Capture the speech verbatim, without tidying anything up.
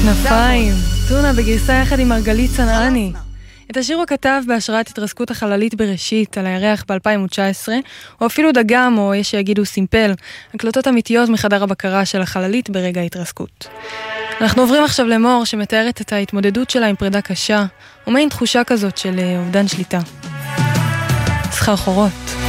כנפיים, טונה בגרסה יחד עם מרגלית צנעני. את השיר הוא כתב בהשראת התרסקות החללית בראשית על הירח ב-אלפיים תשע עשרה, או אפילו דגם, או יש שיגידו סימפל, הקלטות אמיתיות מחדר הבקרה של החללית ברגע ההתרסקות. אנחנו עוברים עכשיו למור שמתארת את ההתמודדות שלה עם פרידה קשה, ומעין תחושה כזאת של אובדן שליטה. סחרחורות.